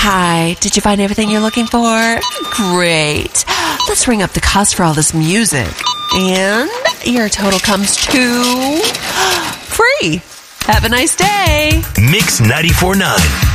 Hi, did you find everything you're looking for? Great. Let's ring up the cost for all this music. And your total comes to free. Have a nice day. Mix 94.9.